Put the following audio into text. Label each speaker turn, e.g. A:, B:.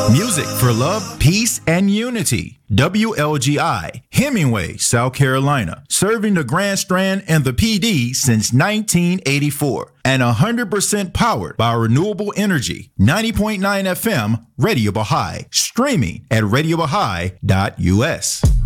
A: Music for love, peace, and unity. WLGI, Hemingway, South Carolina, serving the Grand Strand and the PD since 1984. And 100% powered by renewable energy. 90.9 FM, Radio Baha'i. Streaming at RadioBaha'i.us.